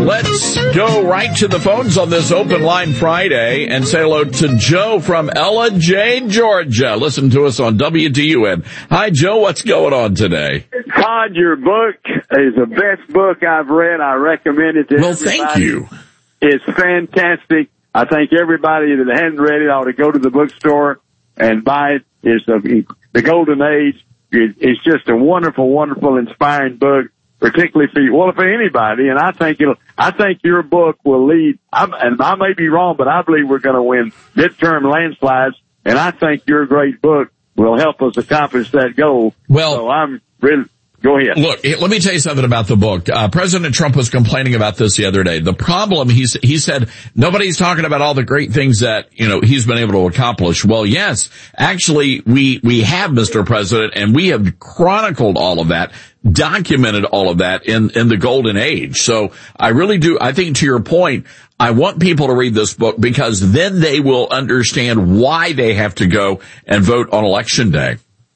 Let's go right to the phones on this Open Line Friday and say hello to Joe from Ella J, Georgia. Listen to us on WTUN. Hi, Joe. What's going on today? Todd, your book is the best book I've read. I recommend it to everybody. Well, thank you. It's fantastic. I think everybody that hasn't read it ought to go to the bookstore and buy it. It's The Golden Age. It's just a wonderful, wonderful, inspiring book, particularly for anybody. And I think your book will lead, and I may be wrong, but I believe we're going to win midterm landslides. And I think your great book will help us accomplish that goal. Well, so I'm really, go ahead. Look, let me tell you something about the book. President Trump was complaining about this the other day. The problem, he said, nobody's talking about all the great things that, he's been able to accomplish. Well, yes, actually, we have, Mr. President, and we have chronicled all of that, documented all of that in the Golden Age. So I really do, I think to your point, I want people to read this book because then they will understand why they have to go and vote on Election Day.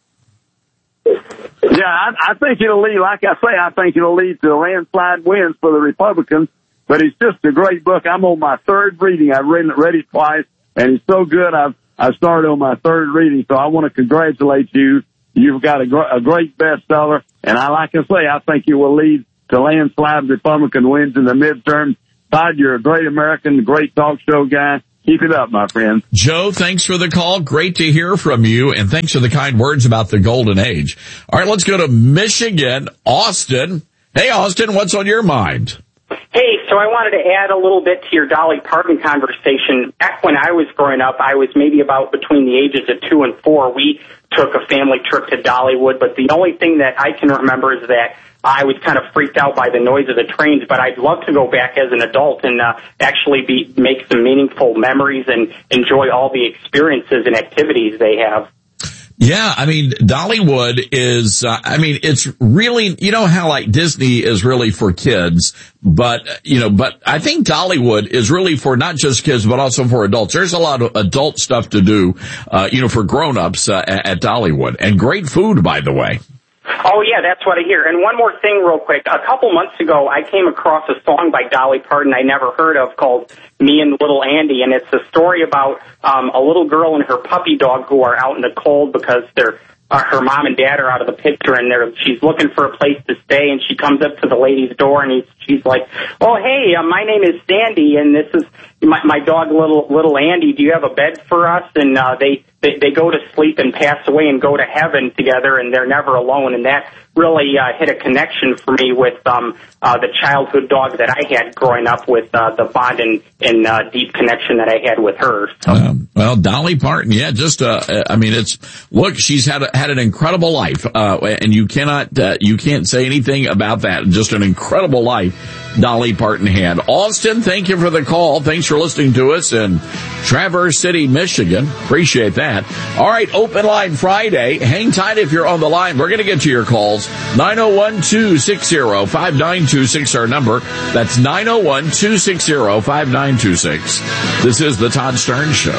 Yeah, I think it'll lead, like I say, I think it'll lead to landslide wins for the Republicans, but it's just a great book. I'm on my third reading. I've read it twice, and it's so good. I've started on my third reading, so I want to congratulate you. You've got a great bestseller, and I think it will lead to landslide Republican wins in the midterm. Todd, you're a great American, great talk show guy. Keep it up, my friend. Joe, thanks for the call. Great to hear from you, and thanks for the kind words about the Golden Age. All right, let's go to Michigan, Austin. Hey, Austin, what's on your mind? Hey, so I wanted to add a little bit to your Dolly Parton conversation. Back when I was growing up, I was maybe about between the ages of 2 and 4. We took a family trip to Dollywood, but the only thing that I can remember is that I was kind of freaked out by the noise of the trains, but I'd love to go back as an adult and actually make some meaningful memories and enjoy all the experiences and activities they have. Yeah, I mean, Dollywood is, it's really, how like Disney is really for kids, but I think Dollywood is really for not just kids, but also for adults. There's a lot of adult stuff to do, for grown-ups, at Dollywood. And great food, by the way. Oh, yeah, that's what I hear. And one more thing real quick. A couple months ago, I came across a song by Dolly Parton I never heard of called Me and Little Andy, and it's a story about a little girl and her puppy dog who are out in the cold because her mom and dad are out of the picture, and she's looking for a place to stay, and she comes up to the lady's door, and she's like, oh, hey, my name is Sandy, and this is my dog, little Andy. Do you have a bed for us? And they go to sleep and pass away and go to heaven together, and they're never alone. And that really hit a connection for me with the childhood dog that I had growing up, with the bond and deep connection that I had with her. So. Well, Dolly Parton, yeah, just she's had an incredible life, and you can't say anything about that. Just an incredible life Dolly Parton had. Austin, thank you for the call. Thanks for listening to us in Traverse City, Michigan. Appreciate that. All right, Open Line Friday. Hang tight if you're on the line. We're going to get to your calls. 901-260-5926, our number. That's 901-260-5926. This is the Todd Stern Show.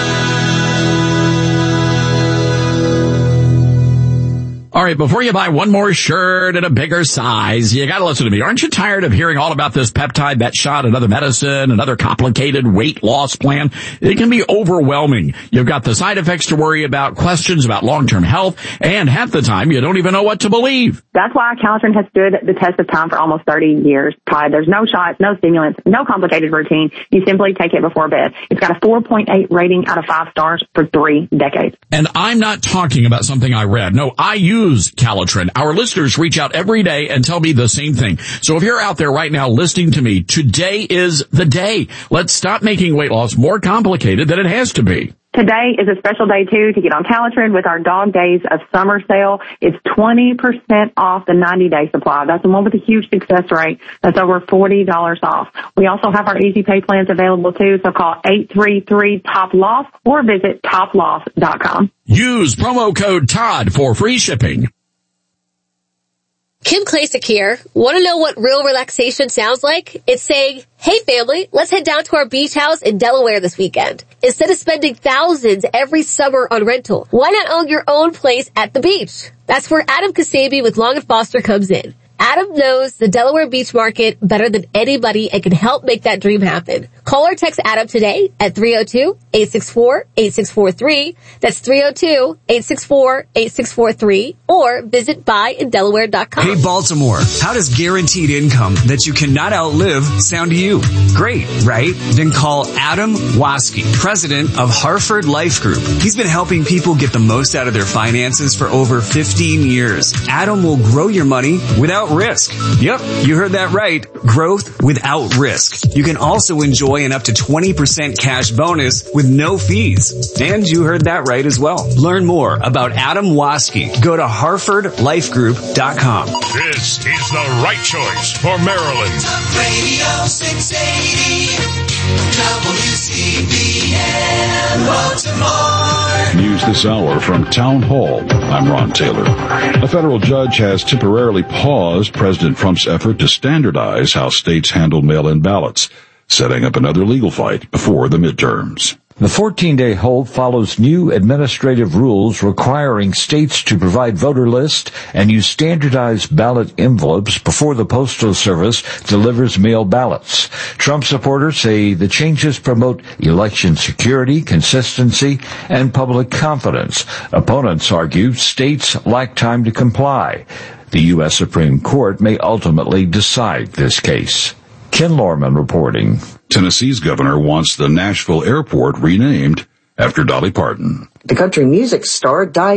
All right, before you buy one more shirt in a bigger size, you got to listen to me. Aren't you tired of hearing all about this peptide, that shot, another medicine, another complicated weight loss plan? It can be overwhelming. You've got the side effects to worry about, questions about long-term health, and half the time you don't even know what to believe. That's why Calitrin has stood the test of time for almost 30 years, Todd. There's no shots, no stimulants, no complicated routine. You simply take it before bed. It's got a 4.8 rating out of 5 stars for 3 decades. And I'm not talking about something I read. No, I use Calitrin. Our listeners reach out every day and tell me the same thing. So if you're out there right now listening to me, today is the day. Let's stop making weight loss more complicated than it has to be. Today is a special day, too, to get on Calitrin with our Dog Days of Summer sale. It's 20% off the 90-day supply. That's the one with a huge success rate. That's over $40 off. We also have our easy pay plans available, too, so call 833-TOP-LOSS or visit toploss.com. Use promo code Todd for free shipping. Kim Klacik here. Want to know what real relaxation sounds like? It's saying, hey family, let's head down to our beach house in Delaware this weekend. Instead of spending thousands every summer on rental, why not own your own place at the beach? That's where Adam Kasabi with Long & Foster comes in. Adam knows the Delaware beach market better than anybody and can help make that dream happen. Call or text Adam today at 302-864-8643. That's 302-864-8643. Or visit buyindelaware.com. Hey, Baltimore, how does guaranteed income that you cannot outlive sound to you? Great, right? Then call Adam Waske, president of Hartford Life Group. He's been helping people get the most out of their finances for over 15 years. Adam will grow your money without risk. Yep, you heard that right. Growth without risk. You can also enjoy an up to 20% cash bonus with no fees. And you heard that right as well. Learn more about Adam Waske. Go to HartfordLifeGroup.com. This is the right choice for Maryland. Radio 680 WCBN Baltimore. News this hour from Town Hall. I'm Ron Taylor. A federal judge has temporarily paused President Trump's effort to standardize how states handle mail-in ballots, setting up another legal fight before the midterms. The 14-day hold follows new administrative rules requiring states to provide voter lists and use standardized ballot envelopes before the Postal Service delivers mail ballots. Trump supporters say the changes promote election security, consistency, and public confidence. Opponents argue states lack time to comply. The U.S. Supreme Court may ultimately decide this case. Ken Lorman reporting. Tennessee's governor wants the Nashville airport renamed after Dolly Parton. The country music star died